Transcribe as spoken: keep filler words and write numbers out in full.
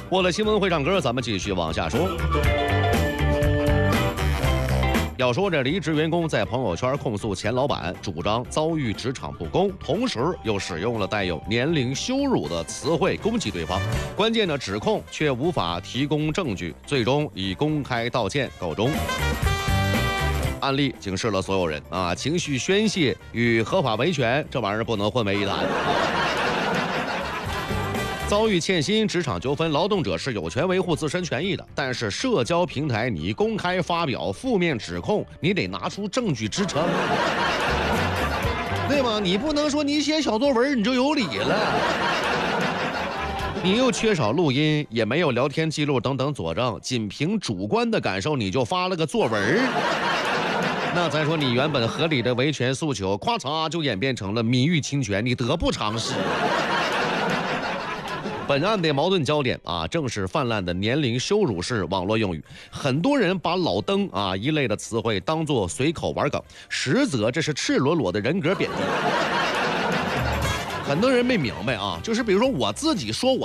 过了新闻会唱歌，咱们继续往下说。要说这离职员工在朋友圈控诉前老板，主张遭遇职场不公，同时又使用了带有年龄羞辱的词汇攻击对方，关键的指控却无法提供证据，最终以公开道歉告终。案例警示了所有人啊，情绪宣泄与合法维权这玩意儿不能混为一谈。遭遇欠薪职场纠纷，劳动者是有权维护自身权益的，但是社交平台你公开发表负面指控，你得拿出证据支撑，对吗？你不能说你写小作文你就有理了，你又缺少录音，也没有聊天记录等等佐证，仅凭主观的感受你就发了个作文，那再说你原本合理的维权诉求，咵嚓就演变成了名誉侵权，你得不偿失。本案的矛盾焦点啊，正是泛滥的年龄羞辱式网络用语。很多人把老登啊一类的词汇当作随口玩梗，实则这是赤裸裸的人格贬低。很多人没明白啊，就是比如说我自己说我